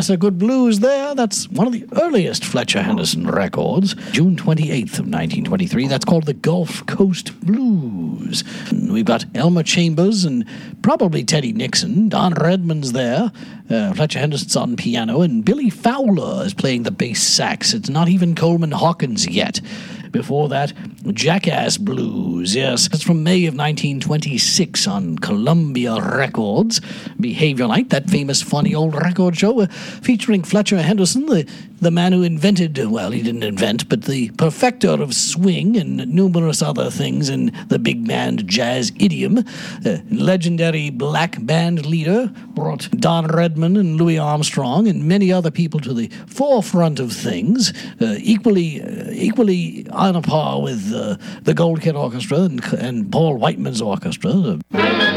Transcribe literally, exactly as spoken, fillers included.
That's a good blues there. That's one of the earliest Fletcher Henderson records. June twenty-eighth of nineteen twenty-three. That's called the Gulf Coast Blues. We've got Elmer Chambers and probably Teddy Nixon. Don Redman's there. Uh, Fletcher Henderson's on piano. And Billy Fowler is playing the bass sax. It's not even Coleman Hawkins yet. Before that, Jackass Blues, yes. It's from May of nineteen twenty-six on Columbia Records. Behavior Night, that famous funny old record show uh, featuring Fletcher Henderson, the, the man who invented, well, he didn't invent, but the perfecter of swing and numerous other things in the big band jazz idiom. Uh, legendary black band leader brought Don Redman and Louis Armstrong and many other people to the forefront of things, uh, equally, uh, equally on a par with uh, the Gold Kid Orchestra and, and Paul Whiteman's orchestra.